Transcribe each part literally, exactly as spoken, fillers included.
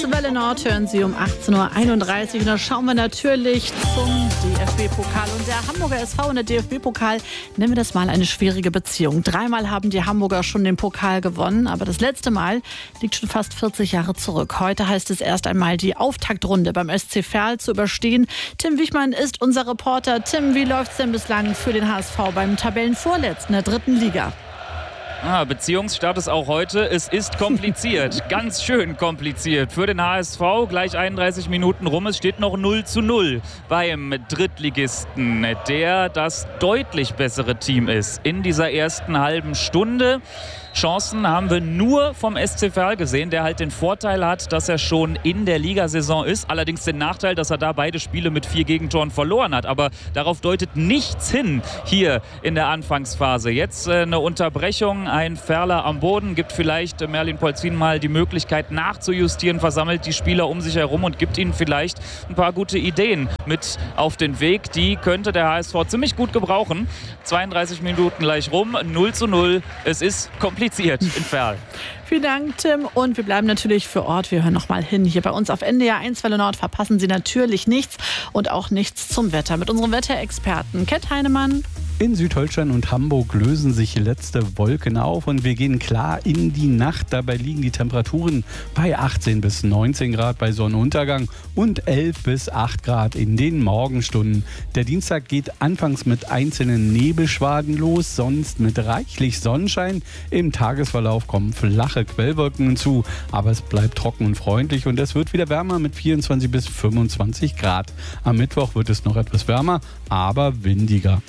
Welle Nord hören Sie um achtzehn Uhr einunddreißig. Und da schauen wir natürlich zum D F B-Pokal. Und der Hamburger S V und der D F B-Pokal, nennen wir das mal eine schwierige Beziehung. Dreimal haben die Hamburger schon den Pokal gewonnen, aber das letzte Mal liegt schon fast vierzig Jahre zurück. Heute heißt es erst einmal, die Auftaktrunde beim S C Verl zu überstehen. Tim Wichmann ist unser Reporter. Tim, wie läuft es denn bislang für den H S V beim Tabellenvorletzten der dritten Liga? Ah, Beziehungsstatus auch heute. Es ist kompliziert, ganz schön kompliziert für den H S V. Gleich einunddreißig Minuten rum. Es steht noch null zu null beim Drittligisten, der das deutlich bessere Team ist in dieser ersten halben Stunde. Chancen haben wir nur vom S C Verl gesehen, der halt den Vorteil hat, dass er schon in der Ligasaison ist. Allerdings den Nachteil, dass er da beide Spiele mit vier Gegentoren verloren hat. Aber darauf deutet nichts hin hier in der Anfangsphase. Jetzt äh, eine Unterbrechung, ein Verler am Boden, gibt vielleicht äh, Merlin Polzin mal die Möglichkeit nachzujustieren, versammelt die Spieler um sich herum und gibt ihnen vielleicht ein paar gute Ideen mit auf den Weg. Die könnte der H S V ziemlich gut gebrauchen. zweiunddreißig Minuten gleich rum, null zu null. Es ist kompliziert in Verl. Vielen Dank, Tim. Und wir bleiben natürlich für Ort. Wir hören noch mal hin. Hier bei uns auf N D R eins Welle Nord verpassen Sie natürlich nichts und auch nichts zum Wetter. Mit unserem Wetterexperten Kent Heinemann. In Südholstein und Hamburg lösen sich letzte Wolken auf und wir gehen klar in die Nacht. Dabei liegen die Temperaturen bei achtzehn bis neunzehn Grad bei Sonnenuntergang und elf bis acht Grad in den Morgenstunden. Der Dienstag geht anfangs mit einzelnen Nebelschwaden los, sonst mit reichlich Sonnenschein. Im Tagesverlauf kommen flache Quellwolken hinzu, aber es bleibt trocken und freundlich und es wird wieder wärmer mit vierundzwanzig bis fünfundzwanzig Grad. Am Mittwoch wird es noch etwas wärmer, aber windiger.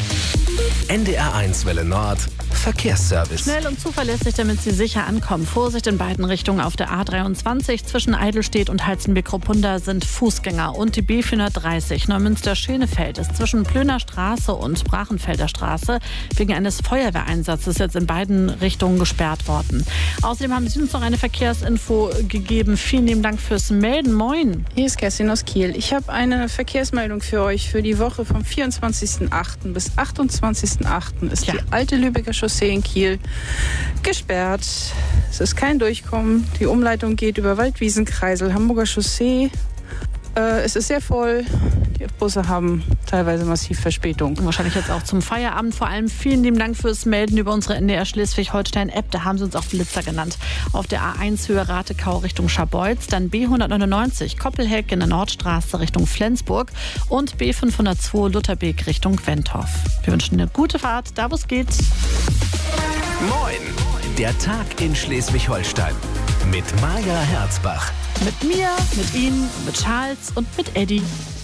N D R eins Welle Nord Verkehrsservice. Schnell und zuverlässig, damit Sie sicher ankommen. Vorsicht in beiden Richtungen auf der A dreiundzwanzig. Zwischen Eidelstedt und Heizenbeck-Ruppunda sind Fußgänger. Und die B vierhundertdreißig Neumünster-Schenefeld ist zwischen Plöner Straße und Brachenfelder Straße wegen eines Feuerwehreinsatzes jetzt in beiden Richtungen gesperrt worden. Außerdem haben Sie uns noch eine Verkehrsinfo gegeben. Vielen lieben Dank fürs Melden. Moin. Hier ist Kerstin aus Kiel. Ich habe eine Verkehrsmeldung für euch für die Woche vom vierundzwanzigsten achten bis achtundzwanzigsten achten ist ja. die alte Lübecker Chaussee in Kiel gesperrt. Es ist kein Durchkommen. Die Umleitung geht über Waldwiesenkreisel, Hamburger Chaussee. Äh, es ist sehr voll. Die Busse haben teilweise massiv Verspätung. Und wahrscheinlich jetzt auch zum Feierabend. Vor allem vielen lieben Dank fürs Melden über unsere N D R Schleswig-Holstein-App. Da haben sie uns auch Blitzer genannt. Auf der A eins Höhe Ratekau Richtung Scharbeutz, dann B hundertneunundneunzig Koppelheck in der Nordstraße Richtung Flensburg und B fünfhundertzwei Lutherbeek Richtung Wentorf. Wir wünschen eine gute Fahrt, da wo es geht. Moin, der Tag in Schleswig-Holstein mit Maja Herzbach. Mit mir, mit Ihnen, mit Charles und mit Eddie.